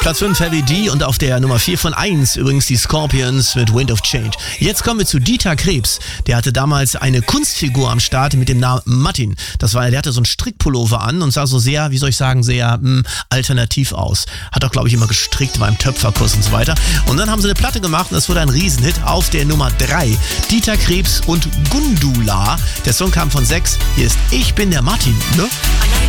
Platz 5 Heavy D und auf der Nummer 4 von 1 übrigens die Scorpions mit Wind of Change. Jetzt kommen wir zu Dieter Krebs. Der hatte damals eine Kunstfigur am Start mit dem Namen Martin. Der hatte so einen Strickpullover an und sah so sehr, sehr alternativ aus. Hat auch, glaube ich, immer gestrickt beim Töpferkurs und so weiter. Und dann haben sie eine Platte gemacht und das wurde ein Riesenhit auf der Nummer 3. Dieter Krebs und Gundula. Der Song kam von 6. Hier ist Ich bin der Martin, ne?